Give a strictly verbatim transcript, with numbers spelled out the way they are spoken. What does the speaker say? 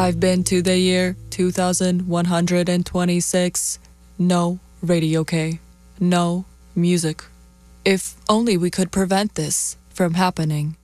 I've been to the year two thousand one hundred twenty-six. No Radio K. No music. If only we could prevent this from happening.